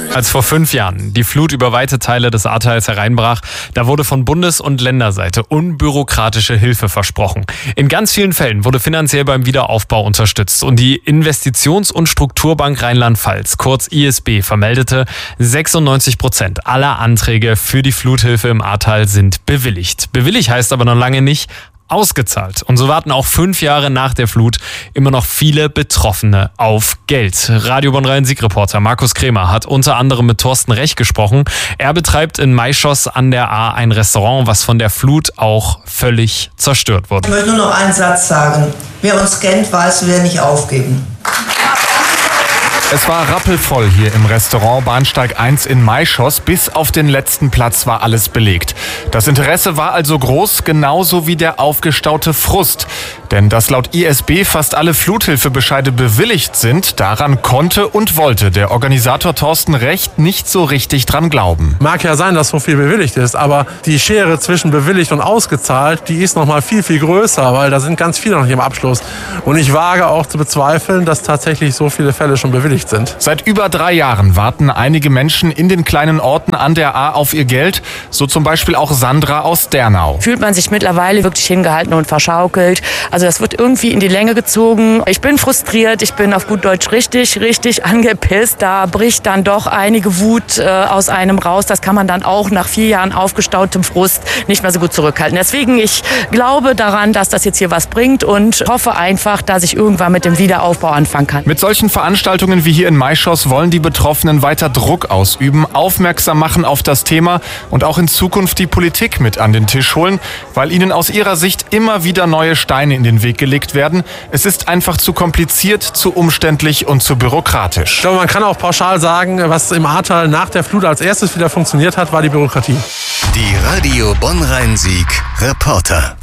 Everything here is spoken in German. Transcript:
Als vor 5 Jahren die Flut über weite Teile des Ahrtals hereinbrach, da wurde von Bundes- und Länderseite unbürokratische Hilfe versprochen. In ganz vielen Fällen wurde finanziell beim Wiederaufbau unterstützt und die Investitions- und Strukturbank Rheinland-Pfalz, kurz ISB, vermeldete, 96% aller Anträge für die Fluthilfe im Ahrtal sind bewilligt. Bewilligt heißt aber noch lange nicht ausgezahlt. Und so warten auch 5 Jahre nach der Flut immer noch viele Betroffene auf Geld. Radio Bonn-Rhein-Sieg-Reporter Markus Krämer hat unter anderem mit Thorsten Rech gesprochen. Er betreibt in Maischoss an der Ahr ein Restaurant, was von der Flut auch völlig zerstört wurde. Ich möchte nur noch einen Satz sagen. Wer uns kennt, weiß, wir nicht aufgeben. Es war rappelvoll hier im Restaurant Bahnsteig 1 in Maischoss. Bis auf den letzten Platz war alles belegt. Das Interesse war also groß, genauso wie der aufgestaute Frust. Denn dass laut ISB fast alle Fluthilfebescheide bewilligt sind, daran konnte und wollte der Organisator Thorsten Rech nicht so richtig dran glauben. Mag ja sein, dass so viel bewilligt ist, aber die Schere zwischen bewilligt und ausgezahlt, die ist noch mal viel, viel größer, weil da sind ganz viele noch nicht im Abschluss. Und ich wage auch zu bezweifeln, dass tatsächlich so viele Fälle schon bewilligt sind. Seit über 3 Jahren warten einige Menschen in den kleinen Orten an der Ahr auf ihr Geld, so zum Beispiel auch Sandra aus Dernau. Fühlt man sich mittlerweile wirklich hingehalten und verschaukelt. Also das wird irgendwie in die Länge gezogen. Ich bin frustriert, ich bin auf gut Deutsch richtig angepisst. Da bricht dann doch einige Wut aus einem raus. Das kann man dann auch nach 4 Jahren aufgestautem Frust nicht mehr so gut zurückhalten. Deswegen, ich glaube daran, dass das jetzt hier was bringt und hoffe einfach, dass ich irgendwann mit dem Wiederaufbau anfangen kann. Mit solchen Veranstaltungen wie hier in Maischoss wollen die Betroffenen weiter Druck ausüben, aufmerksam machen auf das Thema und auch in Zukunft die Politik mit an den Tisch holen, weil ihnen aus ihrer Sicht immer wieder neue Steine in den Weg gelegt werden. Es ist einfach zu kompliziert, zu umständlich und zu bürokratisch. Ich glaube, man kann auch pauschal sagen, was im Ahrtal nach der Flut als erstes wieder funktioniert hat, war die Bürokratie. Die Radio Bonn-Rhein-Sieg Reporter.